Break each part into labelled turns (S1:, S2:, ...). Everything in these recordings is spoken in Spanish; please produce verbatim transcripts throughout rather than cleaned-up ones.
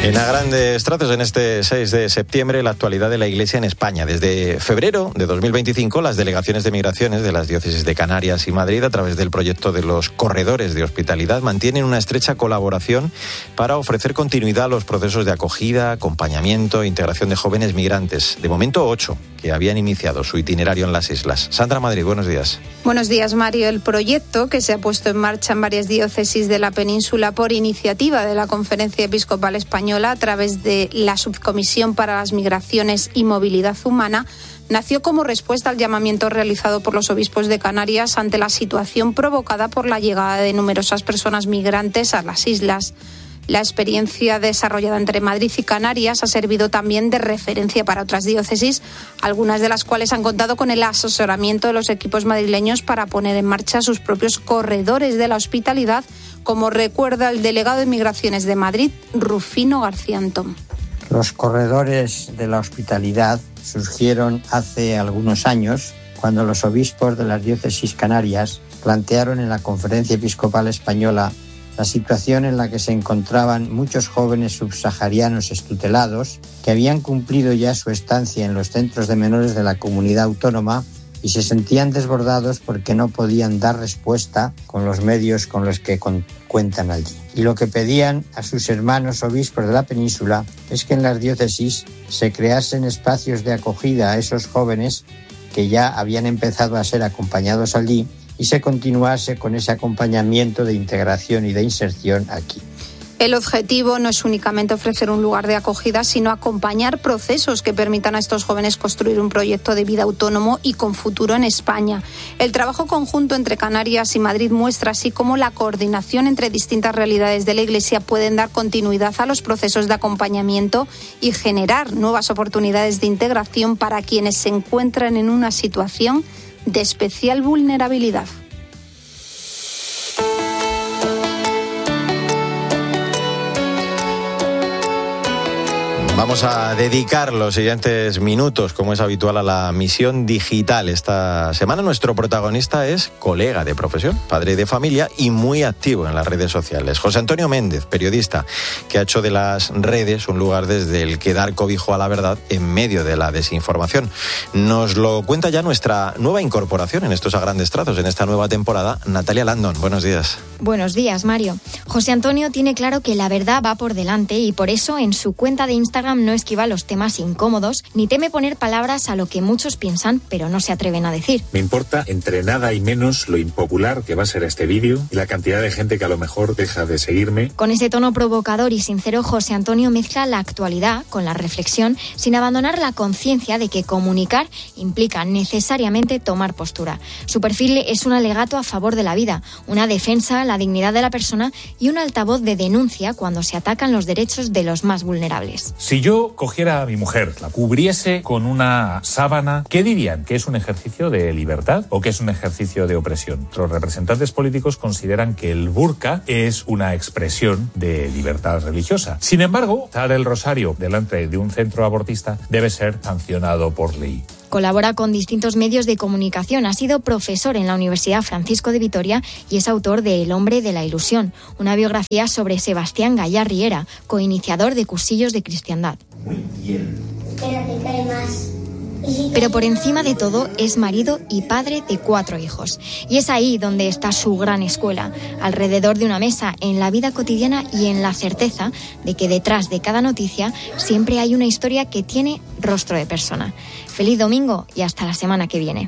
S1: En a grandes trazos, en este seis de septiembre, la actualidad de la Iglesia en España. Desde febrero de dos mil veinticinco, las delegaciones de migraciones de las diócesis de Canarias y Madrid, a través del proyecto de los corredores de hospitalidad, mantienen una estrecha colaboración para ofrecer continuidad a los procesos de acogida, acompañamiento e integración de jóvenes migrantes. De momento, ocho que habían iniciado su itinerario en las islas. Sandra Madrid, buenos días.
S2: Buenos días, Mario. El proyecto, que se ha puesto en marcha en varias diócesis de la península por iniciativa de la Conferencia Episcopal Española a través de la Subcomisión para las Migraciones y Movilidad Humana, nació como respuesta al llamamiento realizado por los obispos de Canarias ante la situación provocada por la llegada de numerosas personas migrantes a las islas. La experiencia desarrollada entre Madrid y Canarias ha servido también de referencia para otras diócesis, algunas de las cuales han contado con el asesoramiento de los equipos madrileños para poner en marcha sus propios corredores de la hospitalidad, como recuerda el delegado de Migraciones de Madrid, Rufino García Antón.
S3: Los corredores de la hospitalidad surgieron hace algunos años, cuando los obispos de las diócesis canarias plantearon en la Conferencia Episcopal Española la situación en la que se encontraban muchos jóvenes subsaharianos extutelados que habían cumplido ya su estancia en los centros de menores de la comunidad autónoma y se sentían desbordados porque no podían dar respuesta con los medios con los que con- cuentan allí. Y lo que pedían a sus hermanos obispos de la península es que en las diócesis se creasen espacios de acogida a esos jóvenes que ya habían empezado a ser acompañados allí y se continuase con ese acompañamiento de integración y de inserción aquí.
S2: El objetivo no es únicamente ofrecer un lugar de acogida, sino acompañar procesos que permitan a estos jóvenes construir un proyecto de vida autónomo y con futuro en España. El trabajo conjunto entre Canarias y Madrid muestra así cómo la coordinación entre distintas realidades de la Iglesia pueden dar continuidad a los procesos de acompañamiento y generar nuevas oportunidades de integración para quienes se encuentran en una situación de especial vulnerabilidad.
S1: Vamos a dedicar los siguientes minutos, como es habitual, a la misión digital. Esta semana nuestro protagonista es colega de profesión, padre de familia y muy activo en las redes sociales. José Antonio Méndez, periodista, que ha hecho de las redes un lugar desde el que dar cobijo a la verdad en medio de la desinformación. Nos lo cuenta ya nuestra nueva incorporación en estos a grandes trazos, en esta nueva temporada, Natalia Landon. Buenos días.
S4: Buenos días, Mario. José Antonio tiene claro que la verdad va por delante y por eso en su cuenta de Instagram no esquiva los temas incómodos ni teme poner palabras a lo que muchos piensan pero no se atreven a decir.
S5: Me importa entre nada y menos lo impopular que va a ser este vídeo y la cantidad de gente que a lo mejor deja de seguirme.
S4: Con ese tono provocador y sincero, José Antonio mezcla la actualidad con la reflexión sin abandonar la conciencia de que comunicar implica necesariamente tomar postura. Su perfil es un alegato a favor de la vida, una defensa a la dignidad de la persona y un altavoz de denuncia cuando se atacan los derechos de los más vulnerables.
S6: Si yo cogiera a mi mujer, la cubriese con una sábana, ¿qué dirían? ¿Que es un ejercicio de libertad o que es un ejercicio de opresión? Los representantes políticos consideran que el burka es una expresión de libertad religiosa. Sin embargo, dar el rosario delante de un centro abortista debe ser sancionado por ley.
S4: Colabora con distintos medios de comunicación, ha sido profesor en la Universidad Francisco de Vitoria y es autor de El hombre de la ilusión, una biografía sobre Sebastián Gallá Riera, coiniciador de Cursillos de Cristiandad.
S7: Muy bien. Espérate, que hay más.
S4: Pero por encima de todo es marido y padre de cuatro hijos. Y es ahí donde está su gran escuela, alrededor de una mesa, en la vida cotidiana y en la certeza de que detrás de cada noticia siempre hay una historia que tiene rostro de persona. Feliz domingo y hasta la semana que viene.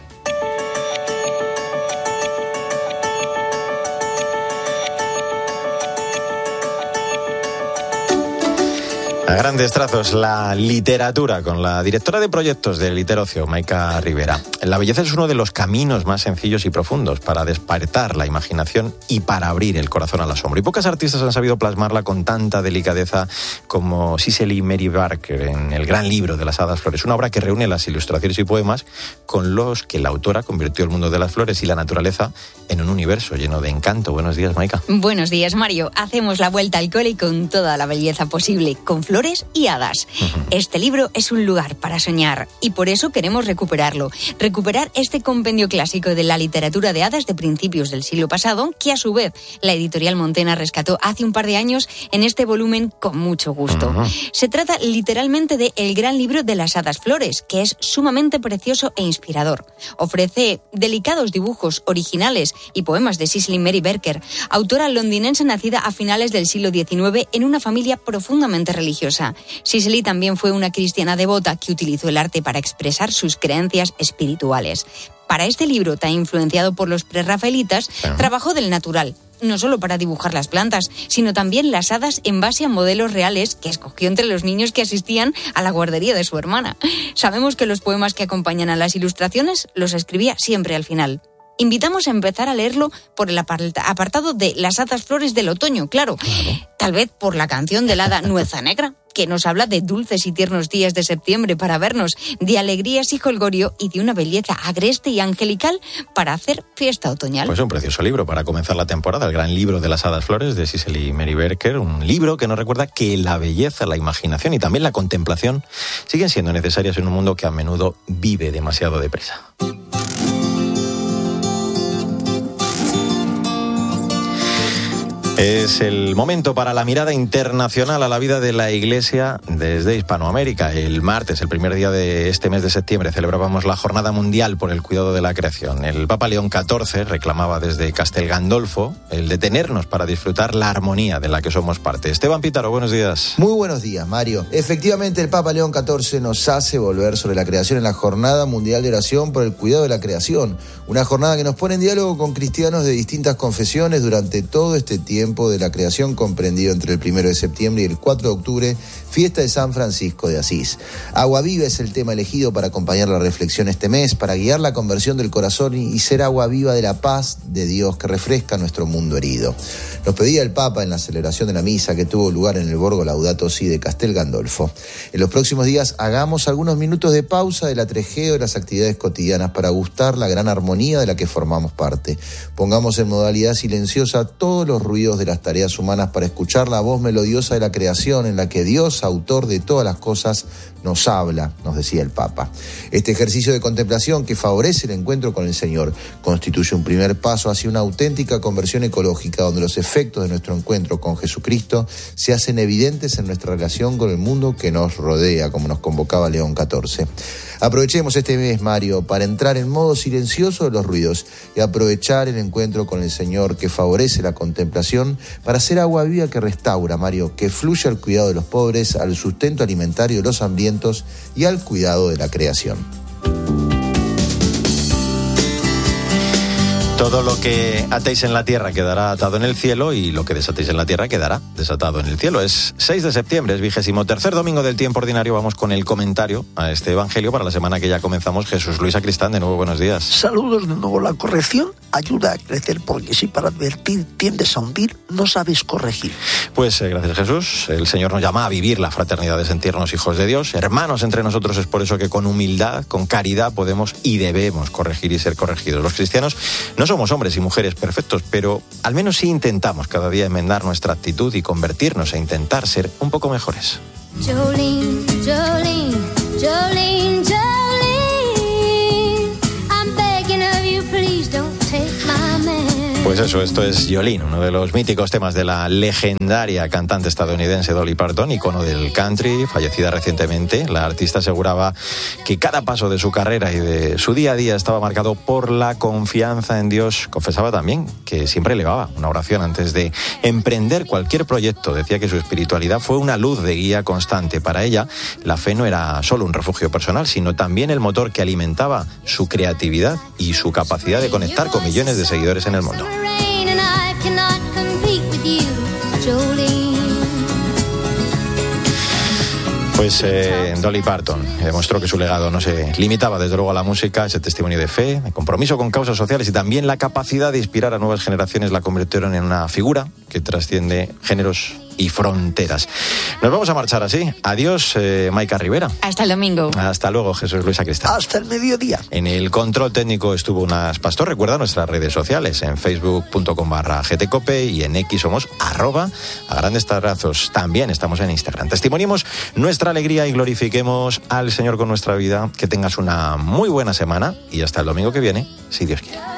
S1: A grandes trazos, la literatura, con la directora de proyectos de Literocio, Maika Rivera. La belleza es uno de los caminos más sencillos y profundos para despertar la imaginación y para abrir el corazón al asombro. Y pocas artistas han sabido plasmarla con tanta delicadeza como Cicely Mary Barker en El gran libro de las hadas flores, una obra que reúne las ilustraciones y poemas con los que la autora convirtió el mundo de las flores y la naturaleza en un universo lleno de encanto. Buenos días, Maika.
S8: Buenos días, Mario. Hacemos la vuelta al cole con toda la belleza posible, con flores flores y hadas. Uh-huh. Este libro es un lugar para soñar y por eso queremos recuperarlo. Recuperar este compendio clásico de la literatura de hadas de principios del siglo pasado, que a su vez la editorial Montena rescató hace un par de años en este volumen con mucho gusto. Uh-huh. Se trata literalmente de El gran libro de las hadas flores, que es sumamente precioso e inspirador. Ofrece delicados dibujos originales y poemas de Cicely Mary Barker, autora londinense nacida a finales del siglo diecinueve en una familia profundamente religiosa. Cicely también fue una cristiana devota que utilizó el arte para expresar sus creencias espirituales. Para este libro, tan influenciado por los prerrafaelitas, uh-huh. trabajó del natural, no solo para dibujar las plantas, sino también las hadas en base a modelos reales que escogió entre los niños que asistían a la guardería de su hermana. Sabemos que los poemas que acompañan a las ilustraciones los escribía siempre al final. Invitamos a empezar a leerlo por el apartado de Las hadas flores del otoño, claro. claro. Tal vez por la canción del hada Nueza Negra, que nos habla de dulces y tiernos días de septiembre para vernos, de alegrías y jolgorio y de una belleza agreste y angelical para hacer fiesta otoñal.
S1: Pues un precioso libro para comenzar la temporada, el gran libro de las hadas flores de Cicely Mary Barker, un libro que nos recuerda que la belleza, la imaginación y también la contemplación siguen siendo necesarias en un mundo que a menudo vive demasiado deprisa. Es el momento para la mirada internacional a la vida de la Iglesia desde Hispanoamérica. El martes, el primer día de este mes de septiembre, celebrábamos la Jornada Mundial por el Cuidado de la Creación. El Papa León catorce reclamaba desde Castel Gandolfo el detenernos para disfrutar la armonía de la que somos parte. Esteban Pítaro, buenos días.
S9: Muy buenos días, Mario. Efectivamente, el Papa León catorce nos hace volver sobre la creación en la Jornada Mundial de Oración por el Cuidado de la Creación. Una jornada que nos pone en diálogo con cristianos de distintas confesiones durante todo este tiempo de la creación, comprendido entre el primero de septiembre y el cuatro de octubre, fiesta de San Francisco de Asís. Agua viva es el tema elegido para acompañar la reflexión este mes, para guiar la conversión del corazón y ser agua viva de la paz de Dios que refresca nuestro mundo herido. Nos pedía el Papa en la celebración de la misa que tuvo lugar en el Borgo Laudato Si de Castel Gandolfo. En los próximos días hagamos algunos minutos de pausa del atrejeo de las actividades cotidianas para gustar la gran armonía de la que formamos parte. Pongamos en modalidad silenciosa todos los ruidos de las tareas humanas para escuchar la voz melodiosa de la creación en la que Dios, autor de todas las cosas, nos habla, nos decía el Papa. Este ejercicio de contemplación que favorece el encuentro con el Señor constituye un primer paso hacia una auténtica conversión ecológica donde los efectos de nuestro encuentro con Jesucristo se hacen evidentes en nuestra relación con el mundo que nos rodea, como nos convocaba León catorce. Aprovechemos este mes, Mario, para entrar en modo silencioso de los ruidos y aprovechar el encuentro con el Señor que favorece la contemplación para ser agua viva que restaura, Mario, que fluye al cuidado de los pobres, al sustento alimentario de los hambrientos y al cuidado de la creación.
S1: Todo lo que atéis en la tierra quedará atado en el cielo y lo que desatéis en la tierra quedará desatado en el cielo. Es seis de septiembre, es vigésimo tercer domingo del tiempo ordinario. Vamos con el comentario a este evangelio para la semana que ya comenzamos. Jesús Luis Sacristán, de nuevo, buenos días.
S10: Saludos de nuevo. La corrección ayuda a crecer porque si para advertir tiendes a hundir, no sabes corregir.
S1: Pues eh, gracias, Jesús. El Señor nos llama a vivir la fraternidad de sentirnos hijos de Dios, hermanos entre nosotros. Es por eso que con humildad, con caridad podemos y debemos corregir y ser corregidos. Los cristianos no somos hombres y mujeres perfectos, pero al menos sí intentamos cada día enmendar nuestra actitud y convertirnos e intentar ser un poco mejores.
S11: Jolene, Jolene, Jolene, Jolene, I'm begging of you, please don't take my man.
S1: Pues eso, esto es Jolene, uno de los míticos temas de la legendaria cantante estadounidense Dolly Parton, icono del country, fallecida recientemente. La artista aseguraba que cada paso de su carrera y de su día a día estaba marcado por la confianza en Dios. Confesaba también que siempre elevaba una oración antes de emprender cualquier proyecto. Decía que su espiritualidad fue una luz de guía constante. Para ella, la fe no era solo un refugio personal, sino también el motor que alimentaba su creatividad y su capacidad de conectar con millones de seguidores en el mundo. Pues eh, Dolly Parton demostró que su legado no se limitaba desde luego a la música. Ese testimonio de fe, de compromiso con causas sociales y también la capacidad de inspirar a nuevas generaciones la convirtieron en una figura que trasciende géneros y fronteras. Nos vamos a marchar así. Adiós, eh, Maica Rivera.
S8: Hasta el domingo.
S1: Hasta luego, Jesús Luis Sacristán.
S10: Hasta el mediodía.
S1: En el control técnico estuvo Unas Pastor. Recuerda nuestras redes sociales en facebook punto com barra gtcope y en X somos arroba a grandes trazos. También estamos en Instagram. Testimoniemos nuestra alegría y glorifiquemos al Señor con nuestra vida. Que tengas una muy buena semana y hasta el domingo que viene, si Dios quiere.